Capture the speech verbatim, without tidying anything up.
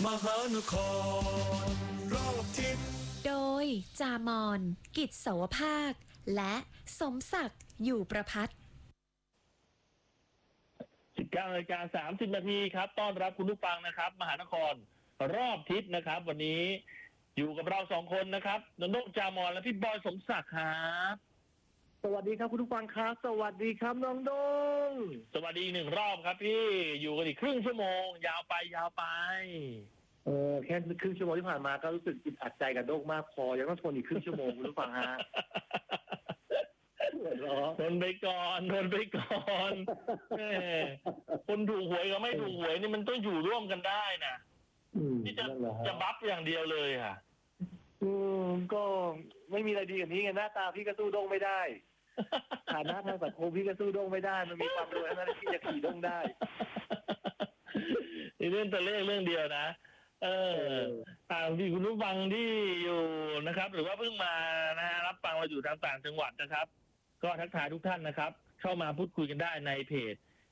มหานครรอบทิศโดยจามอนกิจเสาวภาคและสมศักดิ์อยู่ประพัฒน์สิบเก้านาฬิกาสามสิบนาทีครับต้อนรับคุณผู้ฟังนะครับมหานครรอบทิศนะครับวันนี้อยู่กับเราสองคนนะครับนนท์จามอนและพี่บอยสมศักดิ์ครับสวัสดีครับคุณผู้ฟังครับสวัสดีครับน้องดงสวัสดีหนึ่งรอบครับพี่อยู่กันอีกครึ่งชั่วโมงยาวไปยาวไปเออแค่ครึ่งชั่วโมงที่ผ่านมาก็รู้สึกอึดอัดใจกับโดงมากพอยังต้องทนอีกครึ่งชั่วโมงคุณผู้ฟังฮะทนไปก่อนทนไปก่อนคนถูกหวยกับไม่ถูกหวยนี่มันต้องอยู่ร่วมกันได้นะที่จะจะบัฟอย่างเดียวเลยค่ะอืมก็ไม่มีอะไรดีกว่านี้ไงหน้าตาพี่ก็สู้โดงไม่ได้ฐานะทางสังคมพี่ก็สู้โดงไม่ได้มันมีความรวยนั้นที่จะขี่โดงได้นี่เรื่องตัวเลขเรื่องเดียวนะเออตามที่คุณผู้ฟังที่อยู่นะครับหรือว่าเพิ่งมานะฮะรับฟังเราอยู่ทางต่างจังหวัดนะครับก็ทักทายทุกท่านนะครับเข้ามาพูดคุยกันได้ในเพจ